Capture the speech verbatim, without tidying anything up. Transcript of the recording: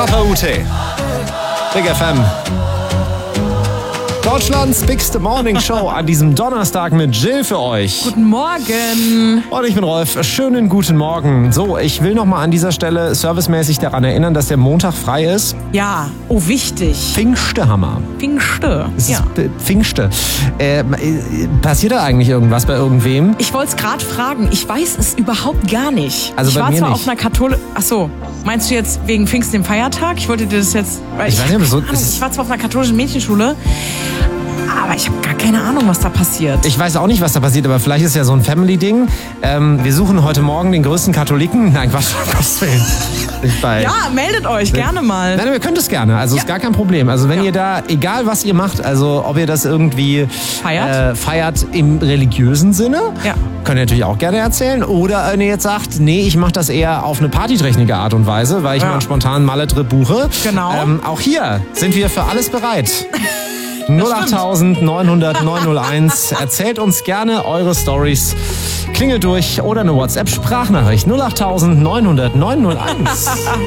Papa Ute. Big F M. Deutschlands Bigste Morning Show an diesem Donnerstag mit Jill für euch. Guten Morgen. Und ich bin Rolf. Schönen guten Morgen. So, ich will noch mal an dieser Stelle servicemäßig daran erinnern, dass der Montag frei ist. Ja, oh wichtig. Pfingstehammer. Pfingste. Es Ja. ist Pfingste. Äh, passiert da eigentlich irgendwas bei irgendwem? Ich wollte es gerade fragen. Ich weiß es überhaupt gar nicht. Also ich bei war mir zwar nicht. auf einer Kathol... Ach so, meinst du jetzt wegen Pfingsten, dem Feiertag? Ich wollte dir das jetzt... Weil Ich weiß nicht, aber so- keine Ahnung, ich war zwar auf einer katholischen Mädchenschule, aber ich habe gar keine Ahnung, was da passiert. Ich weiß auch nicht, was da passiert, aber vielleicht ist ja so ein Family-Ding. Ähm, wir suchen heute Morgen den größten Katholiken. Nein, Quatsch, um Gottes Willen. Nicht bei- Ja, meldet euch gerne mal. Nein, wir können das gerne. Also ist gar kein Problem. Also wenn Ja. ihr da, egal was ihr macht, also ob ihr das irgendwie Feiert? Äh, feiert im religiösen Sinne, Ja. könnt ihr natürlich auch gerne erzählen. Oder wenn ihr jetzt sagt, nee, ich mache das eher auf eine partytechnische Art und Weise, weil ich Ja. mal einen spontanen Malle-Trip buche. Genau. Ähm, auch hier sind wir für alles bereit. null acht neun null null neun null eins. Erzählt uns gerne eure Stories. Klingelt durch oder eine WhatsApp-Sprachnachricht null acht neun null null neun null eins.